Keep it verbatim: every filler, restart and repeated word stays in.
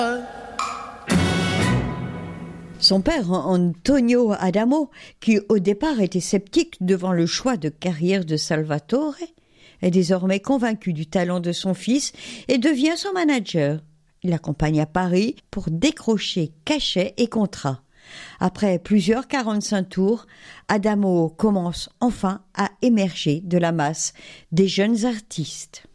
Son père, Antonio Adamo, qui au départ était sceptique devant le choix de carrière de Salvatore, est désormais convaincu du talent de son fils et devient son manager. Il l'accompagne à Paris pour décrocher cachets et contrats. Après plusieurs quarante-cinq tours, Adamo commence enfin à émerger de la masse des jeunes artistes.